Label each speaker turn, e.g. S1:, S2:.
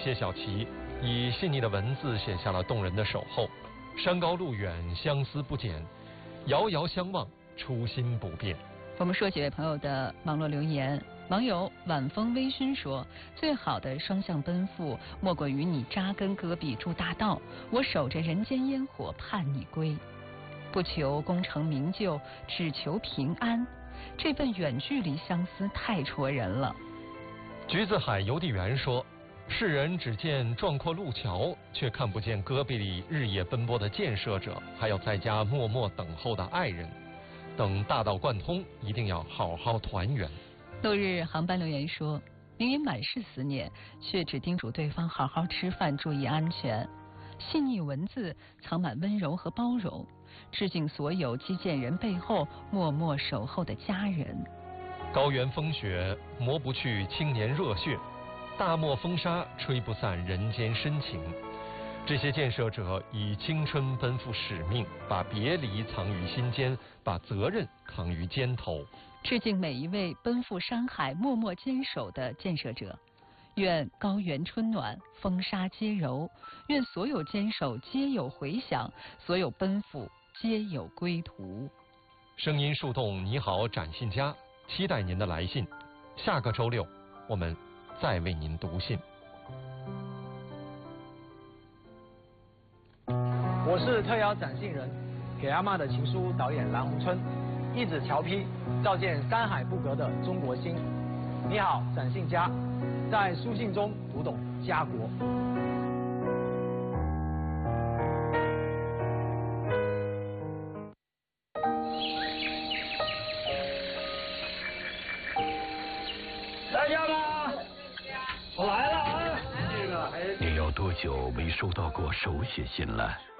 S1: 些小旗，以细腻的文字写下了动人的守候。山高路远，相思不减，遥遥相望，初心不变。
S2: 我们说几位朋友的网络留言。网友晚风微醺说，最好的双向奔赴莫过于你扎根戈壁筑大道，我守着人间烟火盼你归。不求功成名就，只求平安，这份远距离相思太戳人了。
S1: 橘子海邮递员说，世人只见壮阔路桥，却看不见戈壁里日夜奔波的建设者，还有在家默默等候的爱人。等大道贯通，一定要好好团圆。
S2: 落日航班留言说，明明满是思念，却只叮嘱对方好好吃饭，注意安全。细腻文字藏满温柔和包容，致敬所有击剑人背后默默守候的家人。
S1: 高原风雪磨不去青年热血，大漠风沙吹不散人间深情。这些建设者以青春奔赴使命，把别离藏于心间，把责任扛于肩头。
S2: 致敬每一位奔赴山海默默坚守的建设者，愿高原春暖，风沙皆柔，愿所有坚守皆有回响，所有奔赴皆有归途。
S1: 声音树洞，你好展信佳，期待您的来信。下个周六我们再为您读信。
S3: 我是特邀展信人，给阿嬷的情书导演蓝红春，一纸桥批，照见山海不隔的中国心。你好，展信佳，在书信中读懂家国。在家吗？我来了啊！这个还……
S4: 你有多久没收到过手写信了？